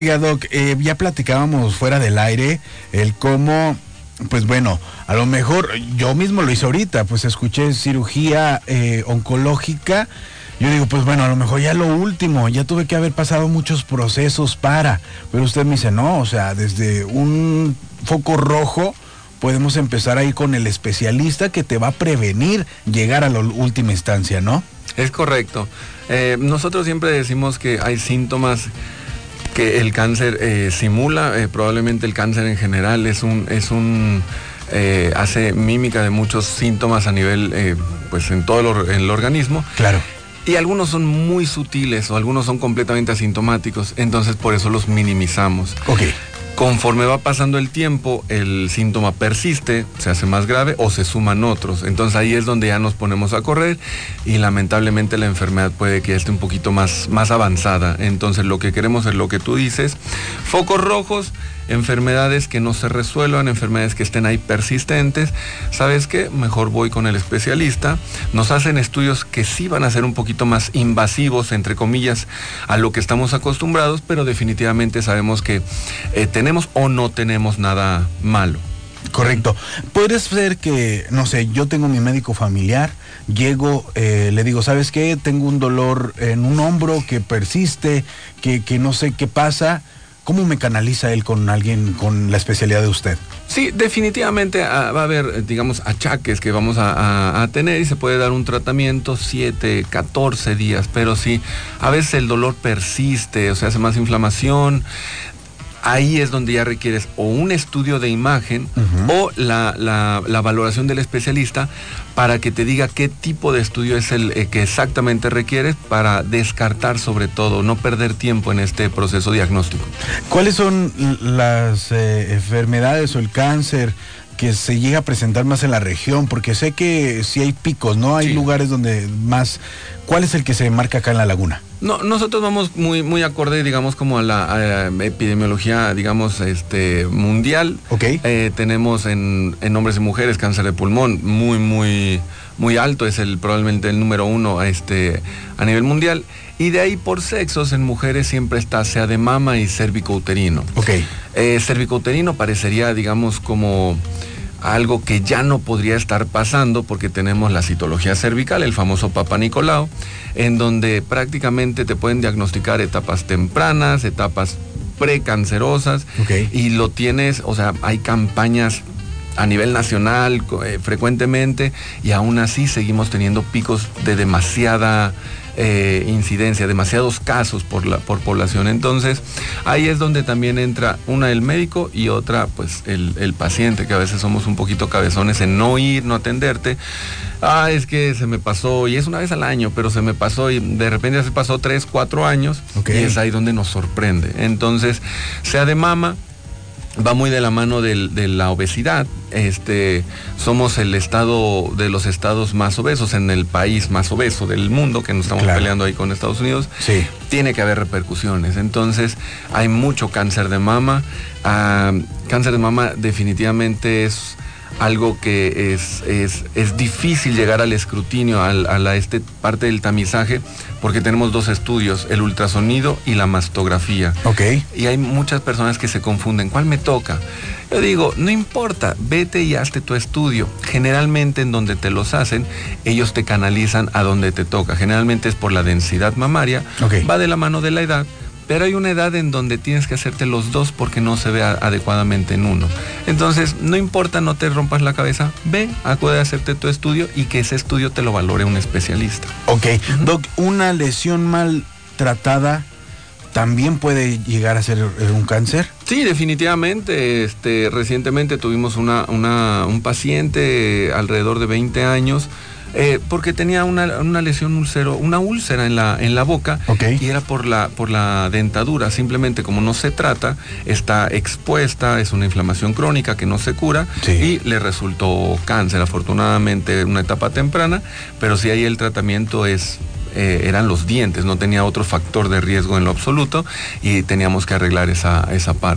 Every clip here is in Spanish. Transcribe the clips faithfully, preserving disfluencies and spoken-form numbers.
Oiga, Doc, eh, ya platicábamos fuera del aire el cómo, pues bueno, a lo mejor yo mismo lo hice ahorita, pues escuché cirugía eh, oncológica. Yo digo, pues bueno, a lo mejor ya lo último, ya tuve que haber pasado muchos procesos para, pero usted me dice, no, o sea, desde un foco rojo podemos empezar ahí con el especialista que te va a prevenir llegar a la última instancia, ¿no? Es correcto. Eh, nosotros siempre decimos que hay síntomas que el cáncer eh, simula, eh, probablemente el cáncer en general es un, es un eh, hace mímica de muchos síntomas a nivel, eh, pues en todo el, el organismo. Claro. Y algunos son muy sutiles o algunos son completamente asintomáticos, entonces por eso los minimizamos. Ok. Conforme va pasando el tiempo, el síntoma persiste, se hace más grave o se suman otros. Entonces ahí es donde ya nos ponemos a correr y lamentablemente la enfermedad puede que esté un poquito más, más avanzada. Entonces lo que queremos es lo que tú dices, focos rojos, enfermedades que no se resuelvan, enfermedades que estén ahí persistentes. ¿Sabes qué? Mejor voy con el especialista. Nos hacen estudios que sí van a ser un poquito más invasivos, entre comillas, a lo que estamos acostumbrados, pero definitivamente sabemos que eh, tenemos o no tenemos nada malo. Correcto. Puede ser que, no sé, yo tengo mi médico familiar, llego, eh, le digo, ¿sabes qué? Tengo un dolor en un hombro que persiste, que, que no sé qué pasa. ¿Cómo me canaliza él con alguien con la especialidad de usted? Sí, definitivamente ah, va a haber, digamos, achaques que vamos a, a, a tener y se puede dar un tratamiento siete, catorce días, pero sí, a veces el dolor persiste, o sea, hace más inflamación. Ahí es donde ya requieres o un estudio de imagen uh-huh. o la, la, la valoración del especialista para que te diga qué tipo de estudio es el eh, que exactamente requieres para descartar sobre todo, no perder tiempo en este proceso diagnóstico. ¿Cuáles son las eh, enfermedades o el cáncer que se llega a presentar más en la región? Porque sé que sí hay picos, ¿no? Hay sí. lugares donde más... ¿Cuál es el que se marca acá en la laguna? No, nosotros vamos muy, muy acorde, digamos, como a la, a la epidemiología, digamos, este, mundial. Ok. Eh, tenemos en, en hombres y mujeres cáncer de pulmón muy, muy, muy alto. Es el probablemente el número uno este, a nivel mundial. Y de ahí por sexos, en mujeres siempre está sea de mama y cervicouterino. Ok. Eh, cervicouterino parecería, digamos, como algo que ya no podría estar pasando porque tenemos la citología cervical, el famoso Papa Nicolau, en donde prácticamente te pueden diagnosticar etapas tempranas, etapas precancerosas, okay. y lo tienes, o sea, hay campañas a nivel nacional eh, frecuentemente y aún así seguimos teniendo picos de demasiada eh, incidencia, demasiados casos por la por población. Entonces ahí es donde también entra una el médico y otra pues el, el paciente, que a veces somos un poquito cabezones en no ir, no atenderte. Ah, es que se me pasó, y es una vez al año, pero se me pasó y de repente ya se pasó tres, cuatro años, okay. Y es ahí donde nos sorprende. Entonces, sea de mama, va muy de la mano del, de la obesidad. Este, somos el estado de los estados más obesos, en el país más obeso del mundo, que nos estamos claro. peleando ahí con Estados Unidos. Sí. Tiene que haber repercusiones. Entonces, hay mucho cáncer de mama. Ah, cáncer de mama definitivamente es algo que es, es, es difícil llegar al escrutinio, a, a la este parte del tamizaje, porque tenemos dos estudios, el ultrasonido y la mastografía. Ok. Y hay muchas personas que se confunden, ¿cuál me toca? Yo digo, no importa, vete y hazte tu estudio. Generalmente en donde te los hacen, ellos te canalizan a donde te toca. Generalmente es por la densidad mamaria, okay. Va de la mano de la edad, pero hay una edad en donde tienes que hacerte los dos porque no se ve adecuadamente en uno. Entonces, no importa, no te rompas la cabeza, ven, acude a hacerte tu estudio y que ese estudio te lo valore un especialista. Ok, uh-huh. Doc, ¿una lesión mal tratada también puede llegar a ser un cáncer? Sí, definitivamente. Este, recientemente tuvimos una, una, un paciente alrededor de veinte años, Eh, porque tenía una, una lesión úlcero, una úlcera en la, en la boca, okay. Y era por la, por la dentadura. Simplemente como no se trata, está expuesta, es una inflamación crónica que no se cura, sí. Y le resultó cáncer, afortunadamente en una etapa temprana, pero sí ahí el tratamiento es... Eh, eran los dientes, no tenía otro factor de riesgo en lo absoluto y teníamos que arreglar esa, esa parte.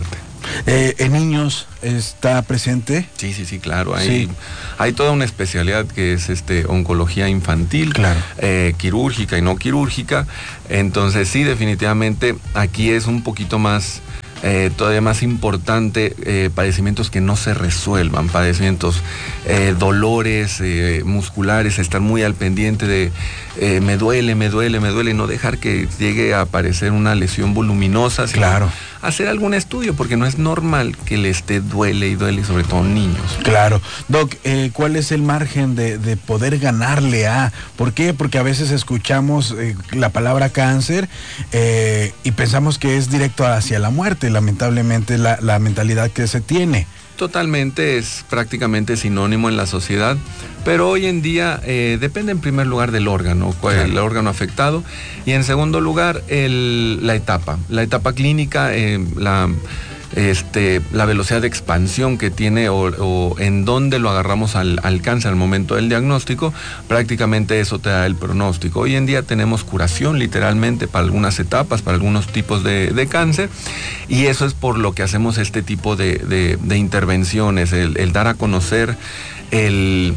Eh, ¿En niños está presente? Sí, sí, sí, claro. Hay, sí. hay toda una especialidad que es este oncología infantil, claro. eh, quirúrgica y no quirúrgica. Entonces sí, definitivamente aquí es un poquito más... Eh, todavía más importante, eh, padecimientos que no se resuelvan, padecimientos, eh, dolores eh, musculares, estar muy al pendiente de eh, me duele, me duele, me duele, y no dejar que llegue a aparecer una lesión voluminosa, sino claro. hacer algún estudio, porque no es normal que le esté duele y duele, y sobre todo niños. Claro. Doc, eh, ¿cuál es el margen de, de poder ganarle a? ¿Por qué? Porque a veces escuchamos eh, la palabra cáncer eh, y pensamos que es directo hacia la muerte, lamentablemente la, la mentalidad que se tiene. Totalmente, es prácticamente sinónimo en la sociedad, pero hoy en día eh, depende en primer lugar del órgano, cuál, claro. el órgano afectado, y en segundo lugar el, la etapa, la etapa clínica, eh, la, este, la velocidad de expansión que tiene o, o en dónde lo agarramos al, al cáncer al momento del diagnóstico, prácticamente eso te da el pronóstico. Hoy en día tenemos curación literalmente para algunas etapas, para algunos tipos de, de cáncer, y eso es por lo que hacemos este tipo de, de, de intervenciones, el, el dar a conocer el...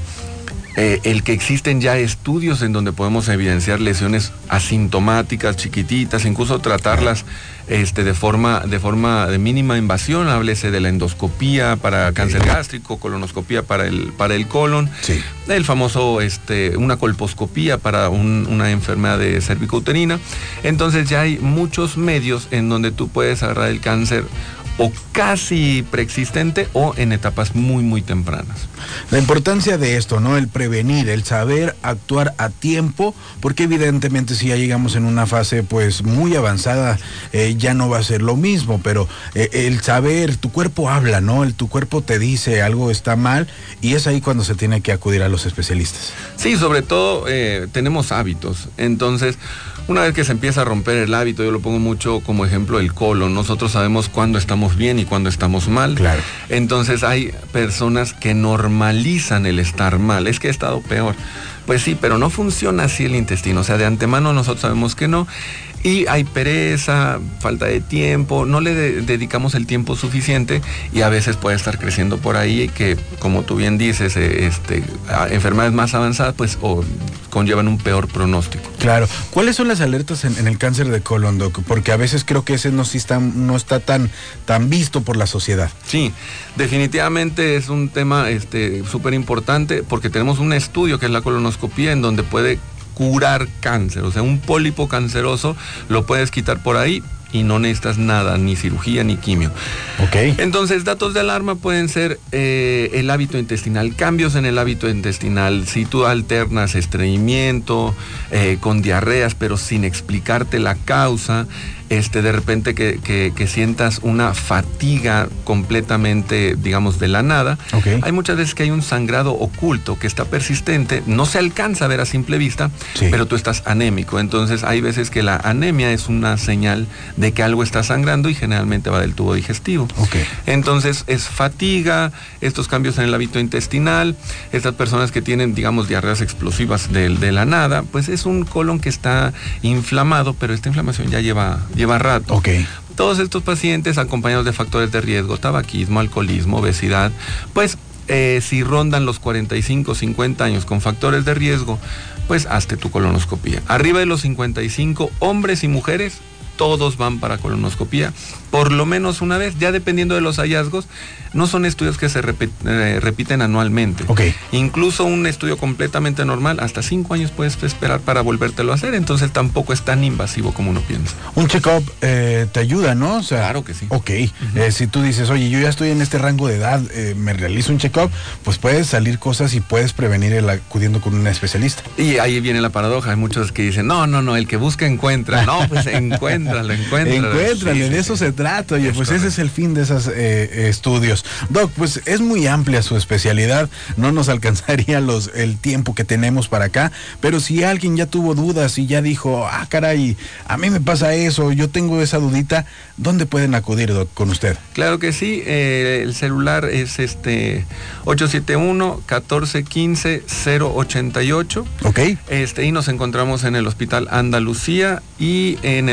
Eh, el que existen ya estudios en donde podemos evidenciar lesiones asintomáticas, chiquititas, incluso tratarlas este, de forma de forma de mínima invasión, háblese de la endoscopía para cáncer gástrico, colonoscopía para el, para el colon, sí. el famoso, este, una colposcopía para un, una enfermedad de cervicouterina. Entonces ya hay muchos medios en donde tú puedes agarrar el cáncer o casi preexistente o en etapas muy, muy tempranas. La importancia de esto, ¿no? El prevenir, el saber actuar a tiempo, porque evidentemente si ya llegamos en una fase pues muy avanzada, eh, ya no va a ser lo mismo, pero eh, el saber, tu cuerpo habla, ¿no? El, tu cuerpo te dice algo está mal y es ahí cuando se tiene que acudir a los especialistas. Sí, sobre todo eh, tenemos hábitos, entonces... Una vez que se empieza a romper el hábito, yo lo pongo mucho como ejemplo el colon. Nosotros sabemos cuándo estamos bien y cuándo estamos mal. Claro. Entonces hay personas que normalizan el estar mal. Es que he estado peor. Pues sí, pero no funciona así el intestino. O sea, de antemano nosotros sabemos que no. Y hay pereza, falta de tiempo, no le de- dedicamos el tiempo suficiente y a veces puede estar creciendo por ahí que, como tú bien dices, eh, este, enfermedades más avanzadas pues o conllevan un peor pronóstico. Claro. ¿Cuáles son las alertas en, en el cáncer de colon, Doc? Porque a veces creo que ese no, sí está, no está tan, tan visto por la sociedad. Sí, definitivamente es un tema este, súper importante porque tenemos un estudio que es la colonoscopía en donde puede curar cáncer, o sea, un pólipo canceroso lo puedes quitar por ahí y no necesitas nada, ni cirugía ni quimio. Ok. Entonces, datos de alarma pueden ser eh, el hábito intestinal, cambios en el hábito intestinal, si tú alternas estreñimiento eh, con diarreas, pero sin explicarte la causa, este, de repente que, que, que sientas una fatiga completamente, digamos, de la nada. Okay. Hay muchas veces que hay un sangrado oculto que está persistente, no se alcanza a ver a simple vista, sí. pero tú estás anémico. Entonces hay veces que la anemia es una señal de que algo está sangrando y generalmente va del tubo digestivo. Okay. Entonces es fatiga, estos cambios en el hábito intestinal, estas personas que tienen, digamos, diarreas explosivas de, de la nada, pues es un colon que está inflamado, pero esta inflamación ya lleva, lleva rato. Okay. Todos estos pacientes acompañados de factores de riesgo, tabaquismo, alcoholismo, obesidad, pues eh, si rondan los cuarenta y cinco, cincuenta años con factores de riesgo, pues hazte tu colonoscopía. Arriba de los cincuenta y cinco, hombres y mujeres, todos van para colonoscopía, por lo menos una vez, ya dependiendo de los hallazgos. No son estudios que se repet, eh, repiten anualmente. Okay. Incluso un estudio completamente normal, hasta cinco años puedes esperar para volvértelo a hacer, entonces tampoco es tan invasivo como uno piensa. Un check-up eh, te ayuda, ¿no? O sea, claro que sí. Ok, uh-huh. eh, si tú dices, oye, yo ya estoy en este rango de edad, eh, me realizo un check-up, pues puedes salir cosas y puedes prevenir el acudiendo con un especialista. Y ahí viene la paradoja, hay muchos que dicen, no, no, no, el que busca encuentra. No, pues encuéntralo, encuéntralo. Encuéntrale, sí, de sí, eso sí. se trata, oye, Es pues correcto. ese es el fin de esos eh, estudios. Doc, pues es muy amplia su especialidad, no nos alcanzaría los, el tiempo que tenemos para acá, pero si alguien ya tuvo dudas y ya dijo, ah, caray, a mí me pasa eso, yo tengo esa dudita, ¿dónde pueden acudir, Doc, con usted? Claro que sí, eh, el celular es este ocho siete uno, uno cuatro uno cinco, cero ocho ocho. Ok. Este, y nos encontramos en el Hospital Andalucía y en el Hospital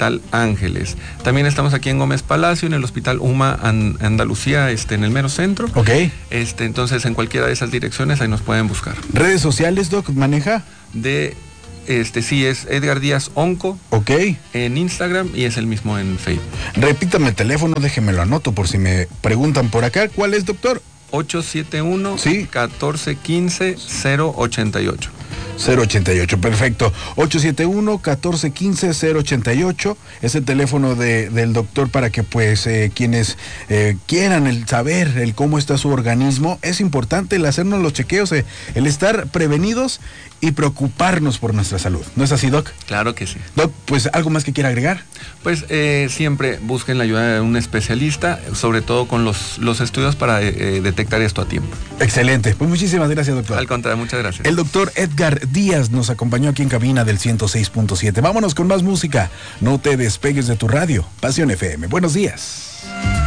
Hospital Ángeles. También estamos aquí en Gómez Palacio, en el Hospital UMA An- Andalucía, este, en el mero centro. Ok. Este, entonces, en cualquiera de esas direcciones, ahí nos pueden buscar. ¿Redes sociales, Doc, maneja? De, este, sí, es Edgar Díaz Onco. Ok. En Instagram y es el mismo en Facebook. Repítame el teléfono, déjeme lo anoto por si me preguntan por acá. ¿Cuál es, doctor? ocho siete uno, Sí. catorce quince, cero ochenta y ocho. cero ochenta y ocho, perfecto. ocho siete uno, catorce quince, cero ochenta y ocho es el teléfono de, del doctor para que pues eh, quienes eh, quieran el saber el cómo está su organismo. Es importante el hacernos los chequeos, eh, el estar prevenidos y preocuparnos por nuestra salud. ¿No es así, Doc? Claro que sí. Doc, pues algo más que quiera agregar. Pues eh, siempre busquen la ayuda de un especialista, sobre todo con los, los estudios para eh, detectar esto a tiempo. Excelente. Pues muchísimas gracias, doctor. Al contrario, muchas gracias. El doctor Edgar Díaz nos acompañó aquí en cabina del ciento seis punto siete. Vámonos con más música. No te despegues de tu radio. Pasión F M. Buenos días.